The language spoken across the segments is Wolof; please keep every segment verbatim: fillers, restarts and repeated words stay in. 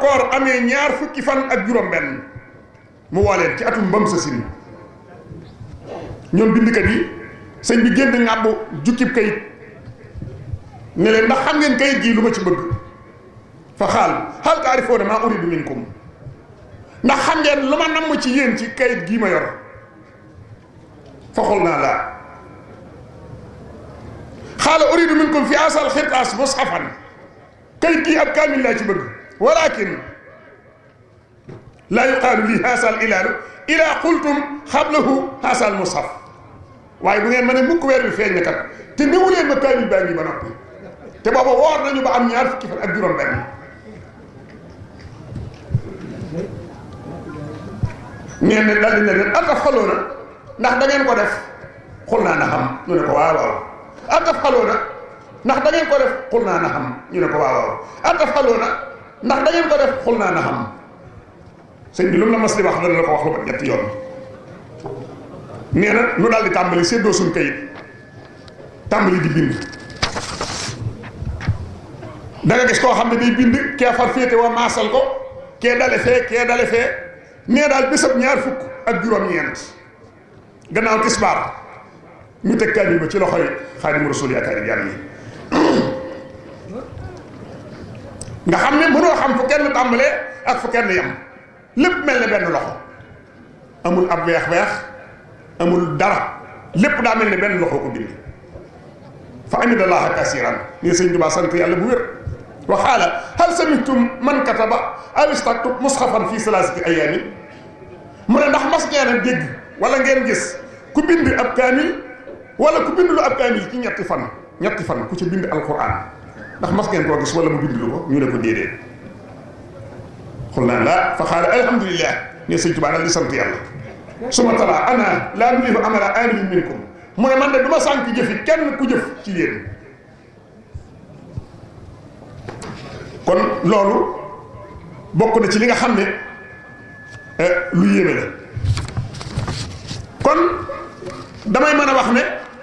koor amee ñaar fukki fan ak juróom-benn mu woo leen ci atum bam sa sin ñoom bindkat yi sëñ bi génn ŋàbbu jukkib kayit ne leen ndax xam ngeen kayit gii lu ma ci bëgg fa xaal hal taarifoona maa uridu minkum ndax xam ngeen lu ma namm ci yéen ci kayit gii ma yor fa xol naa laa xaala uridu minkum fi asal xirtaas mushafan kayit gii ab kaamil laa ci bëgg walakin laa yuqaalu lii haasal ilaalu ilaa qultum xablahu haasal mushaf waaye bu ngeen ma ne mukk weer bi feeñ na kat te néewu leen ma kaamil baa ngi ba noppi te booba woor nañu ba am ñaar fukki fan ak juróom-benn ngeen ne daal di ne leen ataf xaloo na ndax da ngeen ko def xul naa na xam ñu ne ko waaw waaw ataf xaloo na ndax da ngeen ko def xul naa na xam ñu ne ko waaw waaw ataf xaloo na ndax da ngeen ko def xul naa na xam sëñ bi lu mu la mas di wax dana la ko wax lu ba ñetti yoon nee na nu daal di tàmbali séddoo suñ kayit tàmbali di bind da nga gis koo xam ne day bind kee far féete wa maasal ko kee dale fee kee dale fee nee daal bésab ñaar fukk ak juróom-ñeent gannaaw tisbaar ñu teg kaamil ba ci loxoy Xaadimu Rasuul yaakaar yàlla yi nga xam ne mënoo xam fu kenn tàmbalee ak fu kenn yam lépp mel ne benn loxo amul ab weex-weex amul dara lépp daa mel ne benn loxo ko bind fa amidallaha kasiran ni sëñ Tuubaa sant yàlla bu wér wa xaala hal samitum man kataba aw istaktub mushafan fi salaasati ayaamin mu ne ndax mas ngeen a dégg wala ngeen gis ku bind ab kaamil wala ku bind lu ab kaamil ci ñetti fan ñetti fan ku ci bind alquran ndax mas ngeen koo gis wala mu bind lu ko ñu ne ko déedéet xul naa laa fa xaala alhamdulillah ne sëñ Tuubaa daal di sant yàlla suma tala ana laa nulihu amala amilin minkum mu ne man de du ma sànk jëfi kenn ku jëf ci yéen kon loolu bokk na ci li nga xam ne lu yéeme la kon damay mën a wax ne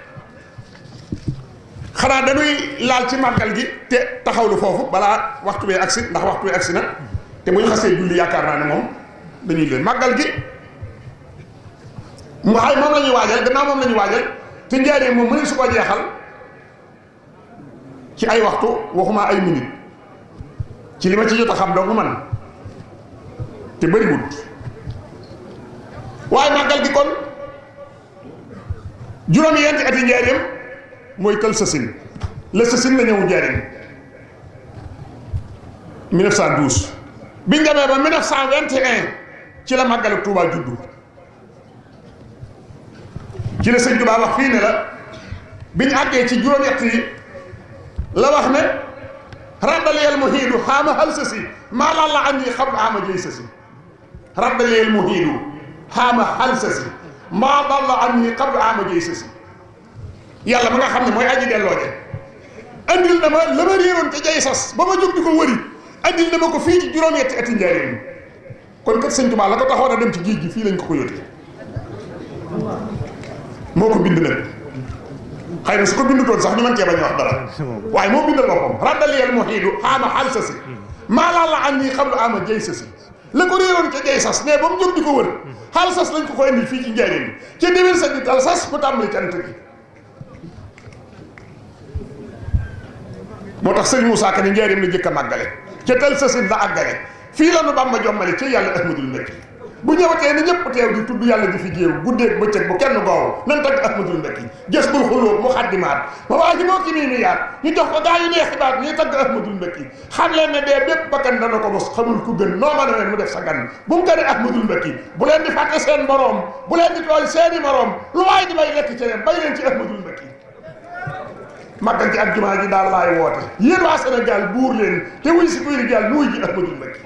xanaa dañuy laal ci màggal gi te taxawlu foofu balaa waxtu bee agsi ndax waxtu bee agsi na te bu ñu xasee julli yaakaar naa ne moom dañuy leen màggal gi mu xay moom la ñuy waajal gannaaw moom la ñuy waajal te njaaree moom mënees su ko jeexal ci ay waxtu waxuma ay minute ci li ma ci jot a xam dong man te bëriwut waaye màggal gi kon juróom-ñeenti ati njaareem mooy kël sasin la sasin la ñëw njaareem mille neuf cent douze biñ demee ba mille neuf cent vingt et un ci la màggalu Tuubaa juddu ci la sëñ Tuubaa wax fii ne la biñ àggee ci juróom-ñett yi la wax ne raddaleel muhiidu xaama hal sa si maa laa la am yi xam ama jëy sa si raddaleel muhiidu xaama hal sa si maa laa la am yi xam ama jëy sa si yàlla ma nga xam ne mooy aji delloo de andil na ma la ma réeroon ca jay sas ba ma jóg di ko wëri andil na ma ko fii ci juróom-ñetti ati njaareem kon kat sëñ Tuubaa la ko taxoon a dem ci géej gi fii lañ ko ko yóotee moo ko bind nag xëy na su ko bindutoon sax ñu mën cee bañ a wax dara waaye moo bindal boppam raddaliyal muhiidu xaama xal sa si maa laa la am nii xam lu ama jay sa si la ko réeroon ca jay sas mais ba mu jóg di ko wër xaal sas lañ ko ko indil fii ci njaareem bi ca déwén sa di dal sas mu tàmbali cant gi moo tax sëñ Moussa Ka ni njaareem la jëkk a màggale ca tel sasin la àggale fii la nu Bàmba jommale ca yàlla Ahmadul Mbekki bu ñëwatee ni ñëpp teew di tudd yàlla di fi géew guddeeg bëccëg bu kenn goow nan tagg Ahmadul Mbekki gës bul xulóob mu xaddimaat ma waa ji moo ki nii ni yaat ñu jox ko gaa yu neexi baat ñuy tagg Ahmadul Mbekki xam leen ne dee bépp bakkan dana ko mos xamul ku gën noo mën a leen mu def sa gan bu mu gënee Ahmadul Mbekki bu leen di fàtte seen moroom bu leen di tooñ seeni moroom lu waay di bay lekk ci leen bay leen ci Ahmadul Mbekki màggal gi ak jumaa ji daal laay woote yéen waa Sénégal buur leen te wuy si kuy rijaal nuuy ji Ahmadul Mbekki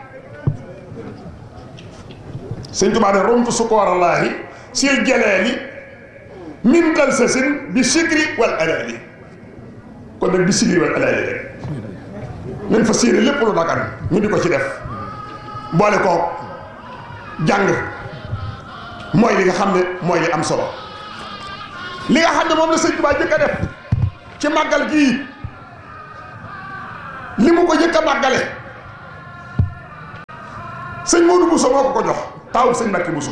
sëñ Tuubaa ne romtu sukoorallaahi sil jaleeli min dal sa sin bi sikri wal alaali kon nag bi sikri wal alaali rek nañ fa séeré lépp lu dagan ñu di ko ci def boole ko jàng mooy li nga xam ne mooy li am solo li nga xam ne moom la sëñ Tuubaa jëkk a def ci màggal gii li mu ko jëkk a màggale sëñ Modou Bousso moo ko ko jox taawu sëñ Mbacke Bousso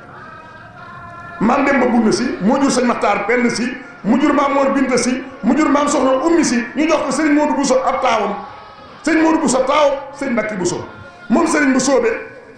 maam Demba Bunna si moo jur sëñ Maxtaar Penn si mu jur maam Mor Binta si mu jur maam Soxna Ummi si ñu jox ko sëñ Modou Bousso ab taawam sëñ Modou Bousso taaw sëñ Mbacke Bousso moom sëriñ bu soobe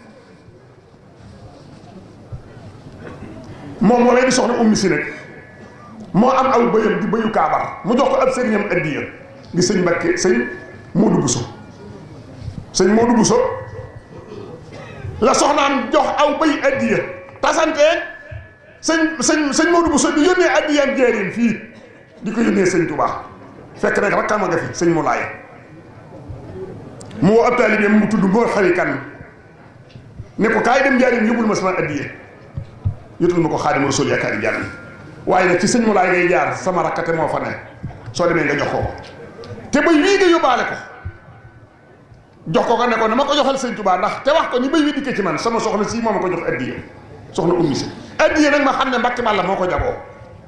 moom moo lay di Soxna Ummi si nag moo am aw bëyam di bëyu kaabar mu jox ko ab sëriñam addiya di sëñ Mbacke sëñ Modou Bousso sëñ Modou Bousso la soxnaam jox aw bëy addiya tasanteeg sëñ sëñ sëñ Modou Bousso di yónnee addiyaam jeerim fii di ko yónnee sëñ Touba fekk rek rakkam a nga fi sëñ Moulay mu woo ab taalibeem mu tudd Mor Xari Kan ne ko kaay dem jeerim yóbbul ma sama addiya yotul ma ko Xaadimu Rasuul yaakaari jaar waaye nag ci sëñ Moulay ngay jaar sama rakkate moo fa ne soo demee nga jox ko te bëy wii nga yóbbaale ko jox ko ko ne ko na ma ko joxal sëñ Touba ndax te wax ko ni bëy wi dikkee ci man sama soxna si moo ma ko jox addiya soxna Ummi si addiya nag ma xam ne Mbàkke Balla moo ko jagoo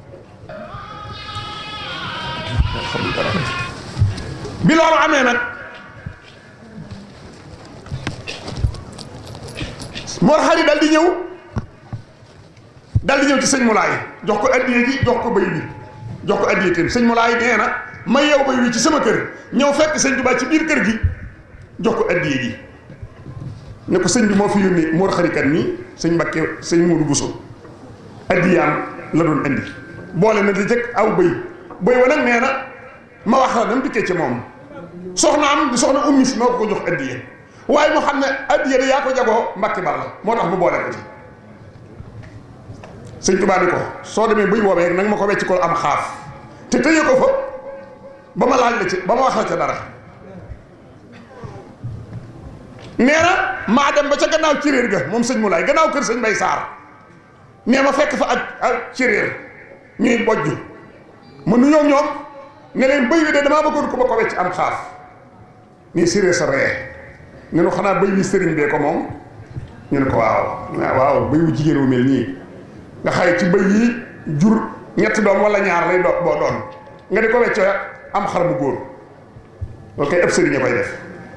bi loolu amee nag Mor Xari dal di ñëw dal di ñëw ci sëñ Moulay jox ko addiya ji jox ko bëy bi jox ko addiya tam sëñ Moulay nee na ma yeew bëy wi ci sama kër ñëw fekk sëñ Touba ci biir kër gi jox ko addiya ji ne ko sëñ bi moo fi yónni Mor Xari Kan nii sëñ Mbacke sëñ Modou Bousso addiyaam la doon andi boole na di jëkk aw bëy bëy wa nag nee na ma wax la dama dikkee ci moom soxnaam di soxna Ummi si moo ko ko jox addiya waaye mu xam ne addiya de yaa ko jagoo Mbacke Balla moo tax mu boole ko ci sëñ Touba ni ko soo demee bëy boobee nag ma ko wecc ko am xaaf te tëye ko fa ba ma laaj la ci ba ma wax la ca dara nee na maa dem ba ca gannaaw ciréer ga moom sëñ Moulay gannaaw kër sëñ Mbay Saar nee ma fekk fa ak ak ciréer ñuy bojj ma nuyoo ñoom ne leen bëy wi de damaa bëggoon ko ba ko wecc am xaaf nii ciréer sa ree ne nu xanaa bëy wi sëriñ bee ko moom ñu ne ko waaw waaw bëy wu jigéen wu mel nii nga xay ci bëy yi jur ñetti doom wala ñaar lay do boo doon nga di ko wecc am xar mu góor loolu kay ëpp sëriñ a koy def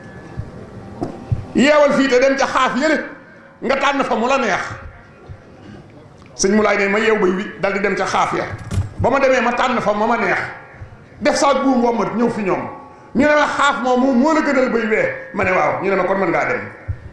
yeewal fii te dem ca xaaf yële nga tànn fa mu la neex sëñ Moulay ne ma yeew bëy wi dal di dem ca xaaf ya ba ma demee ma tànn fa ma ma neex def saa buum wommat ñëw fi ñoom ñu ne ma xaaf moom moo la gënal bëy wee ma ne waaw ñu ne ma kon mën ngaa dem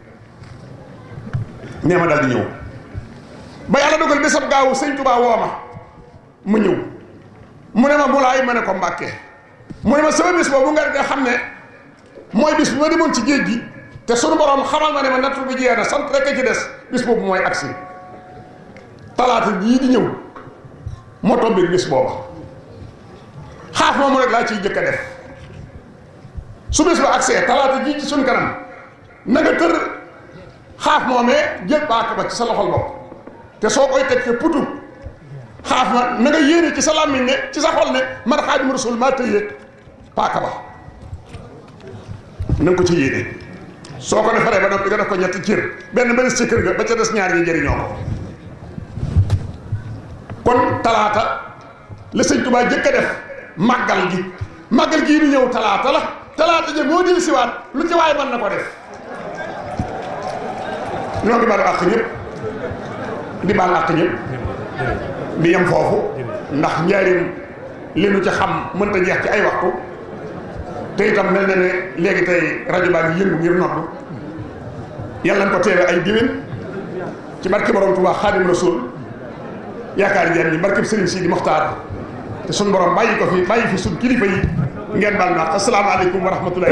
nee ma dal di ñëw ba yàlla dogal bésab gaawu sëñ Touba woo ma mu ñëw mu ne ma Moulay ma ne ko Mbàkke mu ne ma sama bis boobu nga nga xam ne mooy bis bi ma demoon ci géej gi te sunu borom xamal ma ne ma nattu bi jeex na sant rek a ci des bis boobu mooy agsi talaata jii di ñëw moo tombé bis booba xaaf moomu rek laa ciy jëkk a def su bis ba agsee talaata jii ci suñ kanam na nga tër xaaf moomee jël paaka ba ci sa loxol bopp te soo koy teg te putu xaaf ma na nga yéene ci sa làmmiñ ne ci sa xol ne man Xaadimu Rasuul maa tëye paaka ba na nga ko ci yéene soo ko defaree ba noppi nga def ko ñetti cër benn ba des ci kër ga ba ca des ñaar yi jëriñoo ko kon talaata la sëñ Touba jëkk a def màggal gi màggal gii du ñëw talaata la talaata ja moo dil siwaat lu ci waay mën na ko def ñoo ngi baal àq ñëpp di baal àq ñëpp di yem foofu ndax njaarim li nu ci xam mënta jeex ci ay waxtu te itam mel na ne léegi tey rajo baa ngi yëngu ngir noddu yàlla na ko teewe ay diwén ci barke borom Tuubaa Xaadimu Rasuul yaakaar jeen ñi barke Sëriñ Sidi Moxtaar te suñ borom bàyyi ko fi bàyyi fi suñ kilifa yi ngeen baal na asalaamaaleykum wa rahmatullahi